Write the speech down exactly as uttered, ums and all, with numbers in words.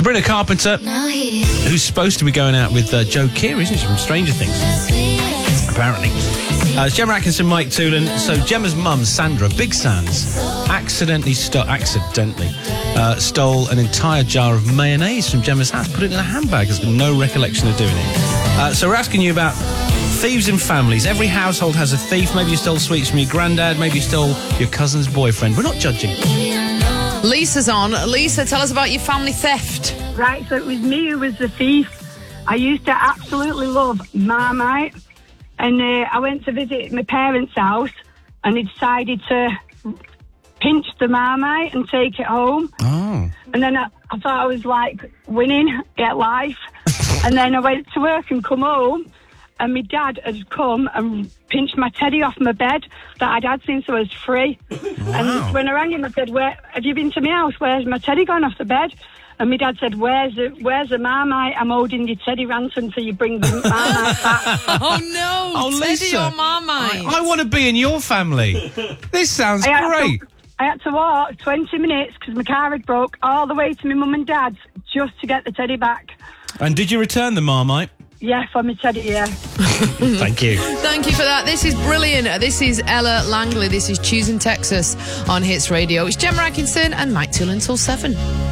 Sabrina Carpenter, who's supposed to be going out with uh, Joe Keery, isn't she, from Stranger Things? Apparently. Uh, it's Gemma Atkinson, Mike Toolan. So Gemma's mum, Sandra, Big Sands, accidentally, sto- accidentally uh, stole an entire jar of mayonnaise from Gemma's house, put it in a handbag, has got no recollection of doing it. Uh, so we're asking you about thieves in families. Every household has a thief. Maybe you stole sweets from your granddad, maybe you stole your cousin's boyfriend. We're not judging. Lisa's on. Lisa, tell us about your family theft. Right, so it was me who was the thief. I used to absolutely love Marmite. And uh, I went to visit my parents' house and he decided to pinch the Marmite and take it home. Oh. And then I, I thought I was like winning at life. And then I went to work and come home and my dad had come and pinched my teddy off my bed that I'd had since I was three. Wow. And when I rang him, I said, "Where have you been to my house? Where's my teddy gone off the bed?" And my dad said, where's the, where's the Marmite? I'm holding your teddy ransom until you bring the Marmite back. Oh, no. Oh, Teddy Lisa. or Marmite? I, I want to be in your family. This sounds I had great. To, I had to walk twenty minutes because my car had broke all the way to my mum and dad's just to get the teddy back. And did you return the Marmite? Yeah, for my teddy, yeah. Thank you. Thank you for that. This is brilliant. This is Ella Langley. This is Choosing Texas on Hits Radio. It's Gemma Atkinson and Mike Toolan till seven.